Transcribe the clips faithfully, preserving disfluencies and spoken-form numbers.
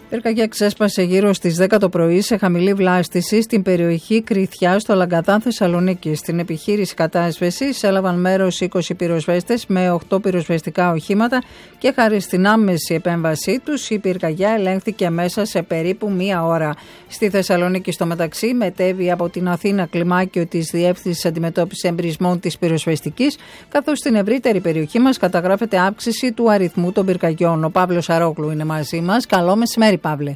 Πυρκαγιά ξέσπασε γύρω στις δέκα το πρωί σε χαμηλή βλάστηση στην περιοχή Κρυθιά στο Λαγκαδά Θεσσαλονίκη. Στην επιχείρηση κατάσβεσης έλαβαν μέρος είκοσι πυροσβέστες με οκτώ πυροσβεστικά οχήματα και χάρη στην άμεση επέμβασή τους η πυρκαγιά ελέγχθηκε μέσα σε περίπου μία ώρα. Στη Θεσσαλονίκη στο μεταξύ μετέβη από την Αθήνα κλιμάκιο της Διεύθυνσης Αντιμετώπισης Εμπρισμών της Πυροσβεστικής, καθώς στην ευρύτερη περιοχή μας καταγράφεται αύξηση του αριθμού των πυρκαγιών. Ο Παύλος Αρόγλου είναι μαζί μας. Καλό μεσημέρι, Παύλε.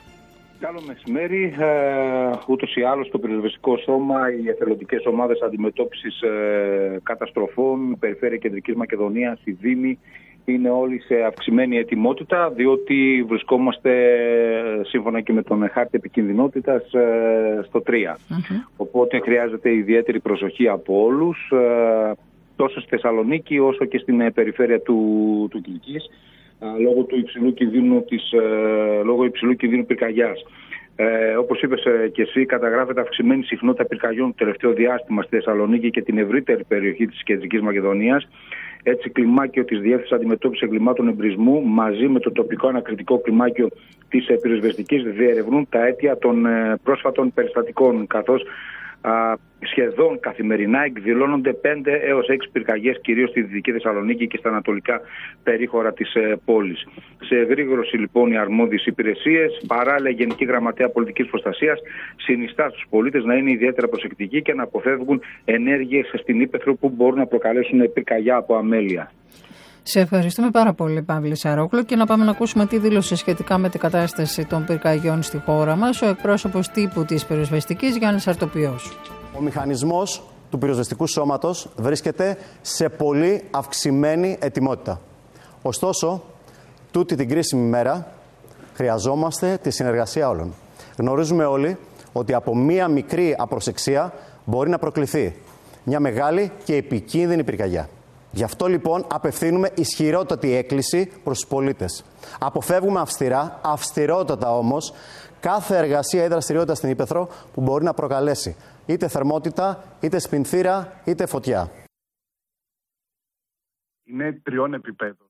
Καλό μεσημέρι. Ε, ούτως ή άλλως το πυροσβεστικό σώμα, οι εθελοντικές ομάδες αντιμετώπισης ε, καταστροφών, η Περιφέρεια Κεντρικής Μακεδονίας, οι Δήμοι, είναι όλοι σε αυξημένη ετοιμότητα, διότι βρισκόμαστε σύμφωνα και με τον χάρτη επικινδυνότητας ε, στο τρία. Mm-hmm. Οπότε χρειάζεται ιδιαίτερη προσοχή από όλους, ε, τόσο στη Θεσσαλονίκη όσο και στην περιφέρεια του, του Κιλκής, λόγω του υψηλού κινδύνου, της, ε, λόγω υψηλού κινδύνου πυρκαγιάς. Ε, όπως είπες ε, και εσύ, καταγράφεται αυξημένη συχνότητα πυρκαγιών το τελευταίο διάστημα στη Θεσσαλονίκη και την ευρύτερη περιοχή της Κεντρικής Μακεδονίας. Έτσι, κλιμάκιο της Διεύθυνσης Αντιμετώπισης Εγκλημάτων Εμπρισμού μαζί με το τοπικό ανακριτικό κλιμάκιο της ε, πυροσβεστικής διερευνούν τα αίτια των ε, πρόσφατων περιστατικών, καθώς Α, σχεδόν καθημερινά εκδηλώνονται πέντε έως έξι πυρκαγιές, κυρίως στη Δυτική Θεσσαλονίκη και στα ανατολικά περίχωρα της ε, πόλης. Σε εγρήγορση λοιπόν οι αρμόδιες υπηρεσίες, παράλληλα η Γενική Γραμματέα Πολιτικής Προστασίας, συνιστά στους πολίτες να είναι ιδιαίτερα προσεκτικοί και να αποφεύγουν ενέργειες στην ύπαιθρο που μπορούν να προκαλέσουν πυρκαγιά από αμέλεια. Σε ευχαριστούμε πάρα πολύ, Παύλη Σαρόκλου, και να πάμε να ακούσουμε τι δήλωσε σχετικά με την κατάσταση των πυρκαγιών στη χώρα μας ο εκπρόσωπος τύπου της πυροσβεστικής, Γιάννης Αρτοπιός. Ο μηχανισμός του πυροσβεστικού σώματος βρίσκεται σε πολύ αυξημένη ετοιμότητα. Ωστόσο, τούτη την κρίσιμη μέρα χρειαζόμαστε τη συνεργασία όλων. Γνωρίζουμε όλοι ότι από μία μικρή απροσεξία μπορεί να προκληθεί μια μεγάλη και επικίνδυνη πυρκαγιά. Γι' αυτό λοιπόν απευθύνουμε ισχυρότατη έκκληση προς τους πολίτες. Αποφεύγουμε αυστηρά, αυστηρότατα όμως, κάθε εργασία ή δραστηριότητα στην ύπαιθρο που μπορεί να προκαλέσει είτε θερμότητα, είτε σπινθήρα, είτε φωτιά. Είναι τριών επιπέδων.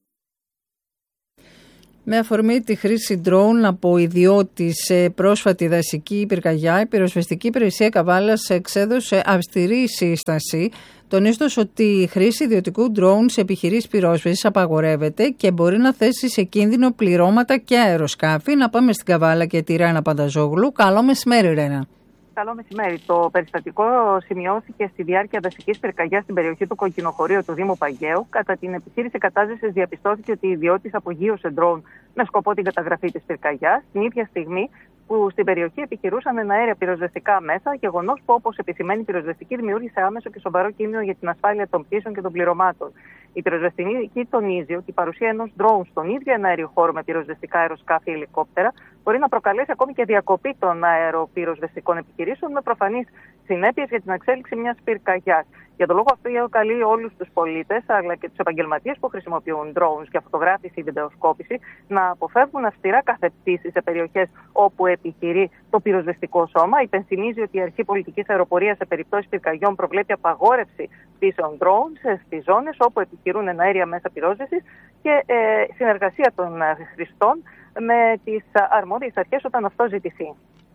Με αφορμή τη χρήση ντρόουν από ιδιώτη σε πρόσφατη δασική πυρκαγιά, η Πυροσβεστική Υπηρεσία Καβάλας εξέδωσε αυστηρή σύσταση, τονίζοντας ότι η χρήση ιδιωτικού ντρόουν σε επιχειρήσεις πυρόσβεσης απαγορεύεται και μπορεί να θέσει σε κίνδυνο πληρώματα και αεροσκάφη. Να πάμε στην Καβάλα και τη Ρένα Πανταζόγλου. Καλό μεσημέρι, Ρένα. Καλό μεσημέρι. Το περιστατικό σημειώθηκε στη διάρκεια δασικής πυρκαγιάς στην περιοχή του Κοκκινοχωρίου του Δήμου Παγαίου. Κατά την επιχείρηση κατάσβεσης διαπιστώθηκε ότι η ιδιώτης απογείωσε ντρόουν με σκοπό την καταγραφή της πυρκαγιάς. Την ίδια στιγμή που στην περιοχή επιχειρούσαν εναέρια πυροσβεστικά μέσα, γεγονός που, όπως επισημαίνει η πυροσβεστική, δημιούργησε άμεσο και σοβαρό κίνδυνο για την ασφάλεια των πτήσεων και των πληρωμάτων. Η πυροσβεστική τονίζει ότι η παρουσία ενός ντρόουν στον ίδιο εναέριο χώρο με πυροσβεστικά αεροσκάφη ή ελικόπτερα μπορεί να προκαλέσει ακόμη και διακοπή των αεροπυροσβεστικών επιχειρήσεων, με προφανείς συνέπειες για την εξέλιξη μιας πυρκαγιάς. Για τον λόγο αυτό, καλεί όλους τους πολίτες αλλά και τους επαγγελματίες που χρησιμοποιούν drones για φωτογράφηση ή βιντεοσκόπηση να αποφεύγουν αυστηρά κάθε πτήση σε περιοχές όπου επιχειρεί το πυροσβεστικό σώμα. Υπενθυμίζει ότι η Αρχή Πολιτικής Αεροπορίας σε περιπτώσεις πυρκαγιών προβλέπει απαγόρευση πτήσεων drones στις ζώνες όπου επιχειρούν εναέρια μέσα πυρόσβεσης και ε, συνεργασία των χρηστών με τις αρμόδιες αρχές όταν αυτό ζητηθεί.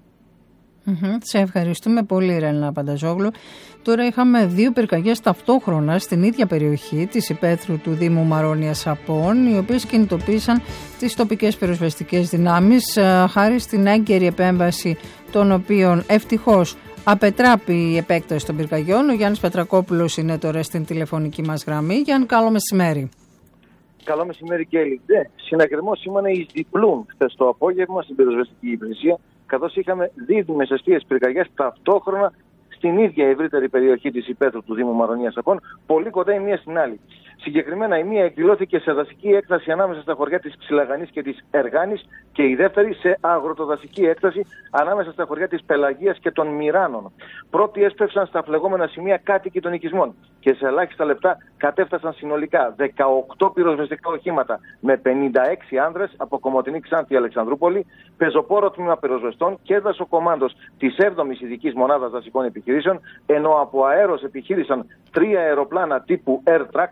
Mm-hmm. Σε ευχαριστούμε πολύ, Ρένα Πανταζόγλου. Τώρα είχαμε δύο πυρκαγιές ταυτόχρονα στην ίδια περιοχή της υπαίθρου του Δήμου Μαρώνιας Απών, οι οποίες κινητοποίησαν τις τοπικές πυροσβεστικές δυνάμεις χάρη στην έγκαιρη επέμβαση των οποίων ευτυχώς απετράπει η επέκταση των πυρκαγιών. Ο Γιάννης Πετρακόπουλος είναι τώρα στην τηλεφωνική μας γραμμή. Γιάννη, καλό μεσημέρι. Καλό μεσημέρι, Κέλλη. Ναι, συναγερμός σήμανε εις διπλούν χθες το απόγευμα στην πυροσβεστική υπηρεσία, καθώς είχαμε δίδυμες αιστείες πυρκαγιές ταυτόχρονα στην ίδια ευρύτερη περιοχή της υπαίθρου του Δήμου Μαρωνίας Απών, πολύ κοντά η μία στην άλλη. Συγκεκριμένα, η μία εκδηλώθηκε σε δασική έκταση ανάμεσα στα χωριά της Ξυλαγανής και της Εργάνης και η δεύτερη σε αγροτοδασική έκταση ανάμεσα στα χωριά της Πελαγίας και των Μυράνων. Πρώτοι έσπευσαν στα φλεγόμενα σημεία κάτοικοι των οικισμών και σε ελάχιστα λεπτά κατέφτασαν συνολικά δεκαοκτώ πυροσβεστικά οχήματα με πενήντα έξι άνδρες από Κομοτηνή, Ξάνθη, Αλεξανδρούπολη, πεζοπόρο τμήμα πυροσβεστών και δασοκομάντος της έβδομης ειδικής μονάδας δασικών επιχειρήσεων, ενώ από αέρος επιχείρησαν τρία αεροπλάνα τύπου Air Tractor και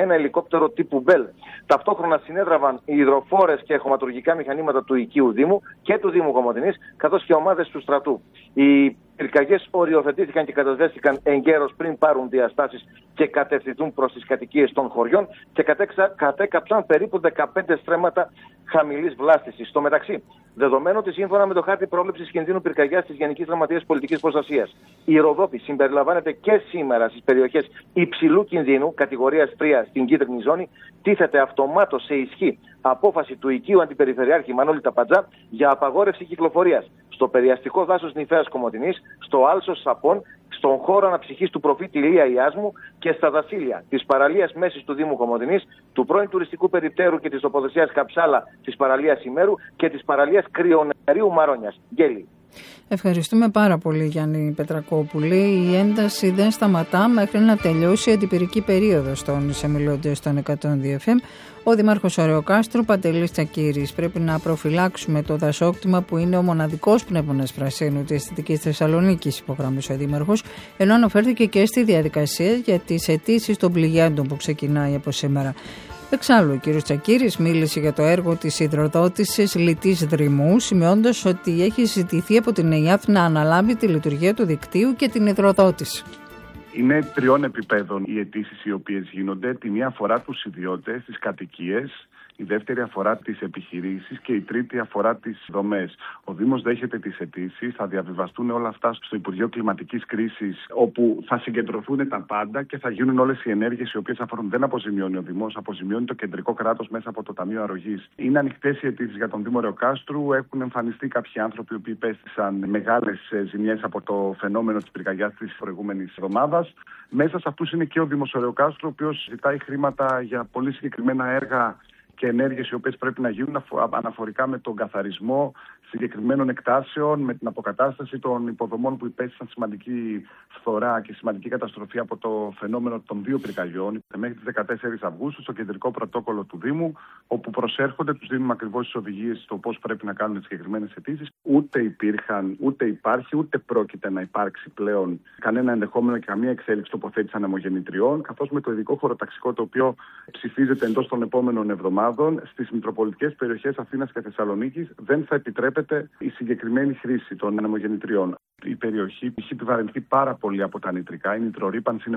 ένα ελικόπτερο τύπου Μπέλ. Ταυτόχρονα συνέδραβαν οι υδροφόρες και χωματουργικά μηχανήματα του οικείου Δήμου και του Δήμου Κομοτηνής, καθώς και ομάδες του στρατού. Οι πυρκαγιές οριοθετήθηκαν και κατασβέστηκαν εγκαίρως πριν πάρουν διαστάσεις και κατευθυνθούν προς τις κατοικίες των χωριών και κατέξα, κατέκαψαν περίπου δεκαπέντε στρέμματα χαμηλής βλάστησης. Στο μεταξύ, δεδομένου ότι σύμφωνα με το χάρτη πρόληψης κινδύνου πυρκαγιάς της Γενικής Γραμματείας Πολιτικής Προστασίας, η Ροδόπη συμπεριλαμβάνεται και σήμερα στις περιοχές υψηλού κινδύνου, κατηγορίας τρία στην κίτρινη ζώνη, τίθεται αυτομάτως σε ισχύ απόφαση του οικείου Αντιπεριφερειάρχη Μανώλη Ταπατζά για απαγόρευση κυκλοφορίας στο περιαστικό δάσος Νηφαίας Κομοτηνής, στο Άλσος Σαπών, στον χώρο αναψυχής του προφήτη Ηλία Ιάσμου και στα δασίλια της παραλίας Μέσης του Δήμου Κομοτηνής, του πρώην τουριστικού περιπτέρου και της τοποθεσίας Καψάλα της παραλίας Ημέρου και της παραλίας Κρυονερίου Μαρόνιας. Γέλη. Ευχαριστούμε πάρα πολύ, Γιάννη Πετρακόπουλη. Η ένταση δεν σταματά μέχρι να τελειώσει η αντιπυρική περίοδος, τόνισε μιλώντας στον εκατόν δύο εφ εμ ο Δήμαρχος Ωρεοκάστρου Παντελής Τσακύρης. Πρέπει να προφυλάξουμε το δασόκτημα που είναι ο μοναδικός πνεύμονας πρασίνου της Δυτικής Θεσσαλονίκης, υπογράμμισε ο Δήμαρχος, ενώ αναφέρθηκε και στη διαδικασία για τις αιτήσεις των πληγέντων που ξεκινάει από σήμερα. Εξάλλου, ο κ. Τσακύρης μίλησε για το έργο της υδροδότησης Λιτής Δρυμού, σημειώντας ότι έχει ζητηθεί από την ΕΙΑΘ να αναλάβει τη λειτουργία του δικτύου και την υδροδότηση. Είναι τριών επιπέδων οι αιτήσεις οι οποίες γίνονται. Τη μία αφορά τους ιδιώτες, τις κατοικίες, η δεύτερη αφορά τις επιχειρήσεις και η τρίτη αφορά τις δομές. Ο Δήμος δέχεται τις αιτήσεις, θα διαβιβαστούν όλα αυτά στο Υπουργείο Κλιματικής Κρίσης, όπου θα συγκεντρωθούν τα πάντα και θα γίνουν όλες οι ενέργειες οι οποίες αφορούν. Δεν αποζημιώνει ο Δήμος, αποζημιώνει το κεντρικό κράτος μέσα από το Ταμείο Αρρωγής. Είναι ανοιχτές οι αιτήσεις για τον Δήμο Ωρεοκάστρου. Έχουν εμφανιστεί κάποιοι άνθρωποι που υπέστησαν μεγάλες ζημιές από το φαινόμενο της πυρκαγιάς της προηγούμενης εβδομάδας. Μέσα σε αυτούς είναι και ο Δήμος Ωρεοκάστρου, ο οποίος ζητάει χρήματα για πολύ συγκεκριμένα έργα και ενέργειες οι οποίες πρέπει να γίνουν αναφορικά με τον καθαρισμό συγκεκριμένων εκτάσεων, με την αποκατάσταση των υποδομών που υπέστησαν σημαντική φθορά και σημαντική καταστροφή από το φαινόμενο των δύο πυρκαγιών μέχρι τις δεκατέσσερις Αυγούστου στο κεντρικό πρωτόκολλο του Δήμου, όπου προσέρχονται, τους δίνουμε ακριβώς τις οδηγίες στο πώς πρέπει να κάνουν τις συγκεκριμένες αιτήσεις. Ούτε υπήρχαν, ούτε υπάρχει, ούτε πρόκειται να υπάρξει πλέον κανένα ενδεχόμενο και καμία εξέλιξη τοποθέτηση ανεμογεννητριών, καθώς με το ειδικό χωροταξικό το οποίο ψηφίζεται εντός των επόμενων εβδομάδων στις μητροπολιτικές περιοχές Αθήνας και Θεσσαλονίκης δεν θα επιτρέπεται η συγκεκριμένη χρήση των ανεμογεννητριών. Η περιοχή έχει επιβαρυνθεί πάρα πολύ από τα νητρικά. Η νητρορύπανση είναι